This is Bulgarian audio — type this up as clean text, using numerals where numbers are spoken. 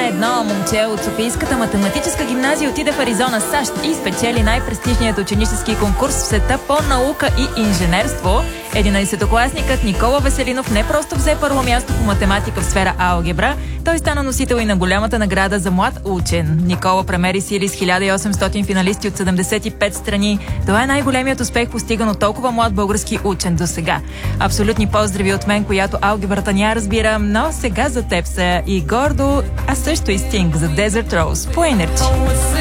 едно момче от Софийската математическа гимназия отиде в Аризона, САЩ и спечели най-престижният ученически конкурс в света по наука и инженерство. 11-класникът Никола Веселинов не просто взе първо място по математика в сфера алгебра, той стана носител и на голямата награда за млад учен. Никола премери сили с 1800 финалисти от 75 страни. Това е най-големият успех, постиган от толкова млад български учен до сега. Абсолютни поздрави от мен, която алгебрата ня разбира, но сега за теб са и Гордо, а също и Стинг за Desert Rose по Energy.